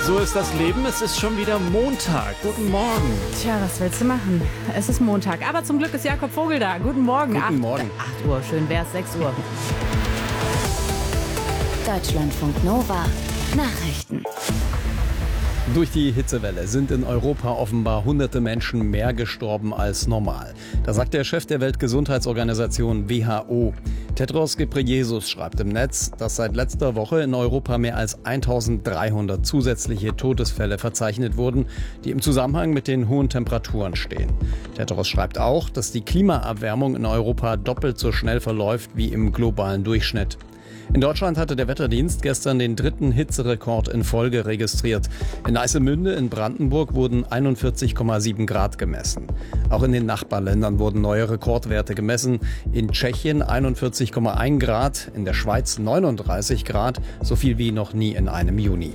So ist das Leben, es ist schon wieder Montag. Guten Morgen. Tja, was willst du machen? Es ist Montag, aber zum Glück ist Jakob Vogel da. Guten Morgen. Guten Morgen. 8 Uhr, schön wär's, 6 Uhr. Deutschlandfunk Nova Nachrichten. Durch die Hitzewelle sind in Europa offenbar hunderte Menschen mehr gestorben als normal. Das sagt der Chef der Weltgesundheitsorganisation WHO. Tedros Ghebreyesus schreibt im Netz, dass seit letzter Woche in Europa mehr als 1300 zusätzliche Todesfälle verzeichnet wurden, die im Zusammenhang mit den hohen Temperaturen stehen. Tedros schreibt auch, dass die Klimaerwärmung in Europa doppelt so schnell verläuft wie im globalen Durchschnitt. In Deutschland hatte der Wetterdienst gestern den 3. Hitzerekord in Folge registriert. In Eißelmünde in Brandenburg wurden 41,7 Grad gemessen. Auch in den Nachbarländern wurden neue Rekordwerte gemessen. In Tschechien 41,1 Grad, in der Schweiz 39 Grad, so viel wie noch nie in einem Juni.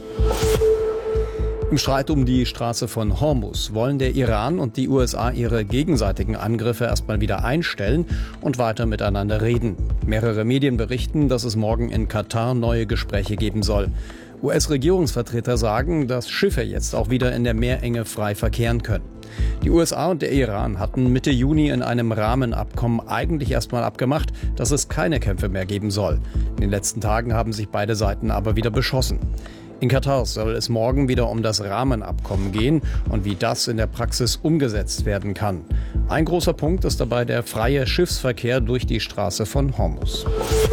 Im Streit um die Straße von Hormuz wollen der Iran und die USA ihre gegenseitigen Angriffe erstmal wieder einstellen und weiter miteinander reden. Mehrere Medien berichten, dass es morgen in Katar neue Gespräche geben soll. US-Regierungsvertreter sagen, dass Schiffe jetzt auch wieder in der Meerenge frei verkehren können. Die USA und der Iran hatten Mitte Juni in einem Rahmenabkommen eigentlich erstmal abgemacht, dass es keine Kämpfe mehr geben soll. In den letzten Tagen haben sich beide Seiten aber wieder beschossen. In Katar soll es morgen wieder um das Rahmenabkommen gehen und wie das in der Praxis umgesetzt werden kann. Ein großer Punkt ist dabei der freie Schiffsverkehr durch die Straße von Hormuz.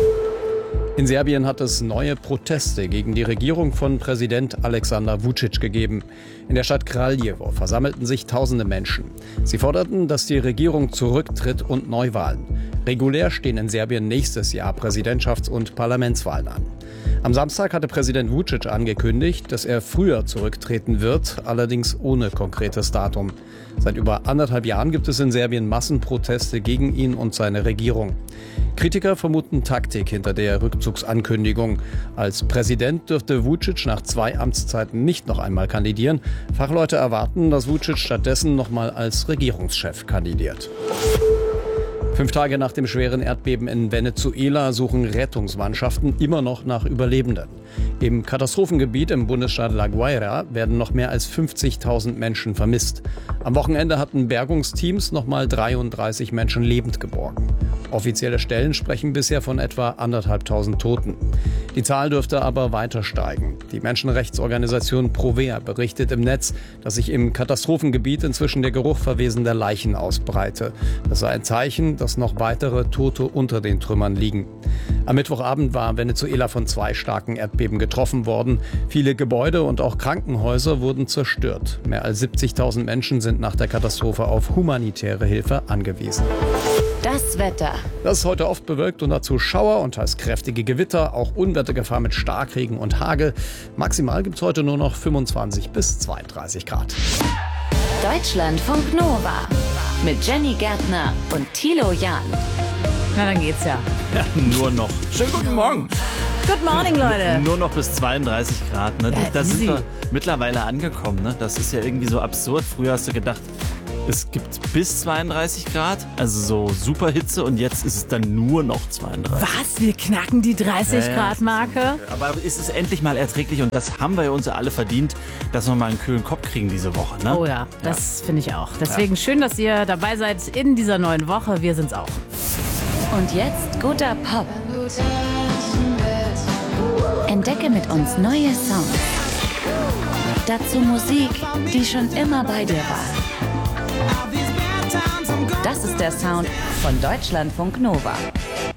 In Serbien hat es neue Proteste gegen die Regierung von Präsident Aleksandar Vučić gegeben. In der Stadt Kraljevo versammelten sich tausende Menschen. Sie forderten, dass die Regierung zurücktritt und Neuwahlen. Regulär stehen in Serbien nächstes Jahr Präsidentschafts- und Parlamentswahlen an. Am Samstag hatte Präsident Vučić angekündigt, dass er früher zurücktreten wird, allerdings ohne konkretes Datum. Seit über 1,5 Jahren gibt es in Serbien Massenproteste gegen ihn und seine Regierung. Kritiker vermuten Taktik hinter der Rückzugsankündigung. Als Präsident dürfte Vučić nach 2 Amtszeiten nicht noch einmal kandidieren. Fachleute erwarten, dass Vučić stattdessen noch mal als Regierungschef kandidiert. 5 Tage nach dem schweren Erdbeben in Venezuela suchen Rettungsmannschaften immer noch nach Überlebenden. Im Katastrophengebiet im Bundesstaat La Guaira werden noch mehr als 50.000 Menschen vermisst. Am Wochenende hatten Bergungsteams noch mal 33 Menschen lebend geborgen. Offizielle Stellen sprechen bisher von etwa 1.500 Toten. Die Zahl dürfte aber weiter steigen. Die Menschenrechtsorganisation Provea berichtet im Netz, dass sich im Katastrophengebiet inzwischen der Geruch verwesender Leichen ausbreite. Das sei ein Zeichen, dass noch weitere Tote unter den Trümmern liegen. Am Mittwochabend war Venezuela von 2 starken Erdbeben getroffen worden. Viele Gebäude und auch Krankenhäuser wurden zerstört. Mehr als 70.000 Menschen sind nach der Katastrophe auf humanitäre Hilfe angewiesen. Das Wetter. Das ist heute oft bewölkt und dazu Schauer und teils kräftige Gewitter, auch Unwettergefahr mit Starkregen und Hagel. Maximal gibt es heute nur noch 25 bis 32 Grad. Deutschlandfunk Nova mit Jenny Gärtner und Thilo Jahn. Na, dann geht's ja. Ja, nur noch. Schönen guten Morgen. Good morning, Leute. Nur noch bis 32 Grad. Ne? Ja, Da sind easy. wir mittlerweile angekommen. Ne? Das ist ja irgendwie so absurd. Früher hast du gedacht, es gibt bis 32 Grad, also so Superhitze, und jetzt ist es dann nur noch 32. Was? Wir knacken die 30-Grad-Marke? Aber ist es endlich mal erträglich, und das haben wir ja uns ja alle verdient, dass wir mal einen kühlen Kopf kriegen diese Woche. Ne? Oh ja, das finde ich auch. Deswegen schön, dass ihr dabei seid in dieser neuen Woche. Wir sind's auch. Und jetzt guter Pop. Entdecke mit uns neue Sounds. Dazu Musik, die schon immer bei dir war. Das ist der Sound von Deutschlandfunk Nova.